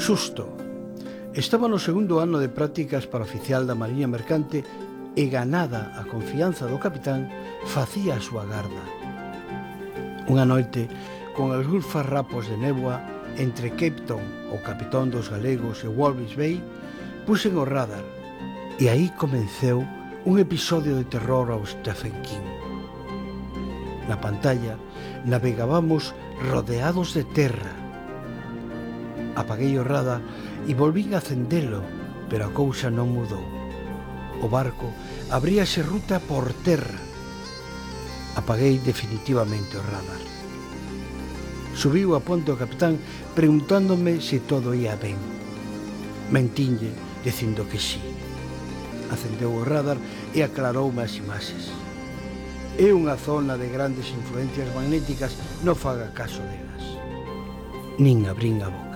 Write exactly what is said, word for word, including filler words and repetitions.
Susto. Estaba no segundo ano de prácticas para oficial da Mariña Mercante e, ganada a confianza do capitán, facía a súa garda. Unha noite, con algúns farrapos de néboa, entre Cape Town, o capitán dos galegos, e Walvis Bay, puxen o radar, e aí comeceu un episodio de terror ao Stephen King. Na pantalla navegábamos rodeados de terra. Apaguei o radar e volvín a acendelo, pero a cousa non mudou. O barco abríase ruta por terra. Apaguei definitivamente o radar. Subiu a ponte o capitán preguntándome se todo ia ben. Mentinlle dicindo que sí. Acendeu o radar e aclaroume as imaxes. É unha zona de grandes influencias magnéticas, non faga caso delas. Nin abrín a boca.